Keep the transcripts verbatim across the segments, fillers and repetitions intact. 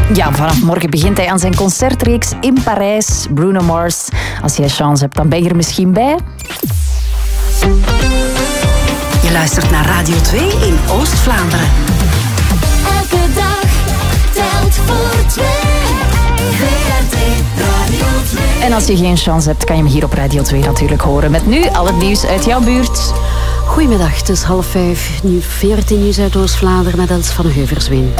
Ja, vanaf morgen begint hij aan zijn concertreeks in Parijs. Bruno Mars. Als jij chance hebt, dan ben je er misschien bij. Je luistert naar Radio twee in Oost-Vlaanderen. Elke dag telt voor twee. V R T Radio twee. En als je geen chance hebt, kan je hem hier op Radio twee natuurlijk horen. Met nu al het nieuws uit jouw buurt. Goedemiddag, het is half vijf. Nu veertien nieuws uit Oost-Vlaanderen met Els van Heuversween.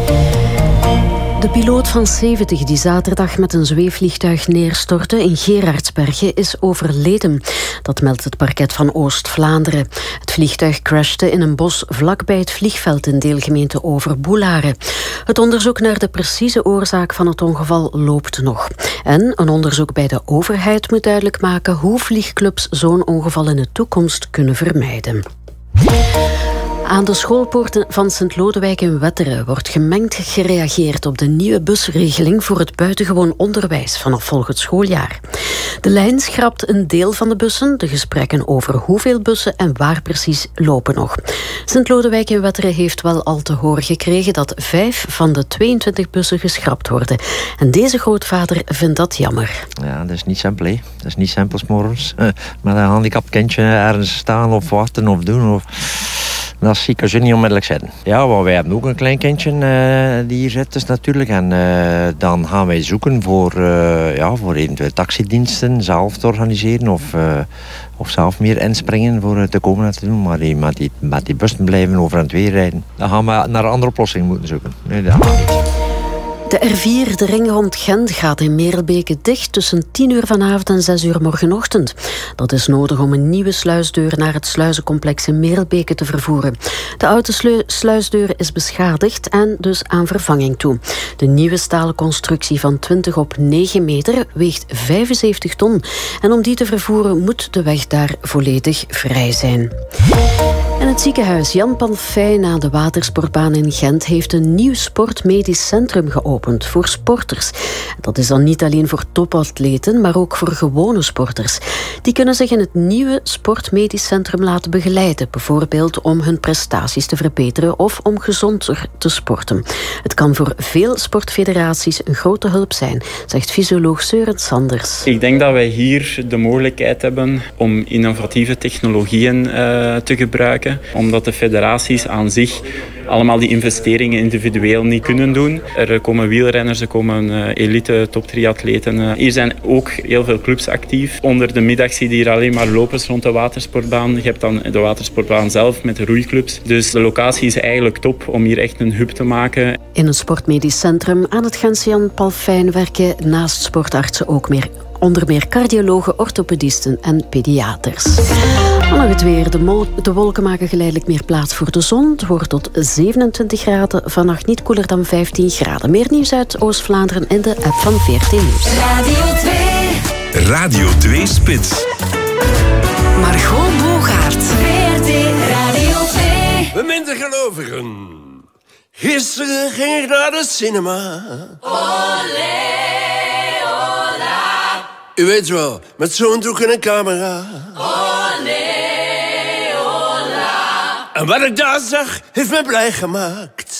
De piloot van zeventig die zaterdag met een zweefvliegtuig neerstortte in Gerardsbergen is overleden. Dat meldt het parket van Oost-Vlaanderen. Het vliegtuig crashte in een bos vlakbij het vliegveld in deelgemeente Overboelaren. Het onderzoek naar de precieze oorzaak van het ongeval loopt nog. En een onderzoek bij de overheid moet duidelijk maken hoe vliegclubs zo'n ongeval in de toekomst kunnen vermijden. Aan de schoolpoorten van Sint-Lodewijk in Wetteren wordt gemengd gereageerd op de nieuwe busregeling voor het buitengewoon onderwijs vanaf volgend schooljaar. De lijn schrapt een deel van de bussen. De gesprekken over hoeveel bussen en waar precies lopen nog. Sint-Lodewijk in Wetteren heeft wel al te horen gekregen dat vijf van de tweeëntwintig bussen geschrapt worden. En deze grootvader vindt dat jammer. Ja, dat is niet simpel, hè. Dat is niet simpel 's morgens. Uh, met een handicapkindje ergens staan of wachten of doen of... Dat zie ik ze niet onmiddellijk zitten. Ja, want wij hebben ook een klein kindje uh, die hier zit dus natuurlijk. En uh, dan gaan wij zoeken voor, uh, ja, voor eventueel taxidiensten zelf te organiseren. Of, uh, of zelf meer inspringen voor uh, te komen en te doen. Maar die, met, die, met die bussen blijven over en weer rijden. Dan gaan we naar een andere oplossing moeten zoeken. Nee, dat gaat niet. De R vier, de ring rond Gent, gaat in Merelbeke dicht tussen tien uur vanavond en zes uur morgenochtend. Dat is nodig om een nieuwe sluisdeur naar het sluizencomplex in Merelbeke te vervoeren. De oude slu- sluisdeur is beschadigd en dus aan vervanging toe. De nieuwe stalen constructie van twintig op negen meter weegt vijfenzeventig ton. En om die te vervoeren moet de weg daar volledig vrij zijn. En het ziekenhuis Jan Palfijn aan de watersportbaan in Gent heeft een nieuw sportmedisch centrum geopend voor sporters. Dat is dan niet alleen voor topatleten, maar ook voor gewone sporters. Die kunnen zich in het nieuwe sportmedisch centrum laten begeleiden, bijvoorbeeld om hun prestaties te verbeteren of om gezonder te sporten. Het kan voor veel sportfederaties een grote hulp zijn, zegt fysioloog Søren Sanders. Ik denk dat wij hier de mogelijkheid hebben om innovatieve technologieën uh, te gebruiken, omdat de federaties aan zich allemaal die investeringen individueel niet kunnen doen. Er komen wielrenners, er komen uh, elite top drie atleten. Uh, hier zijn ook heel veel clubs actief. Onder de middag zie je hier alleen maar lopers rond de watersportbaan. Je hebt dan de watersportbaan zelf met de roeiclubs. Dus de locatie is eigenlijk top om hier echt een hub te maken. In een sportmedisch centrum aan het Gentse Jan Palfijn werken naast sportartsen ook meer onder meer cardiologen, orthopedisten en pediaters. Dan nog het weer. De, mol- de wolken maken geleidelijk meer plaats voor de zon. Het wordt tot zevenentwintig graden. Vannacht niet koeler dan vijftien graden. Meer nieuws uit Oost-Vlaanderen in de app van veertien Nieuws. Radio twee. Radio twee Spits. Margot Bogaert. V R T Radio twee. Beminde gelovigen. Gisteren ging ik naar de cinema. Olé, ola. U weet wel, met zo'n doek en een camera. Olé, ola. En wat ik daar zag, heeft me blij gemaakt.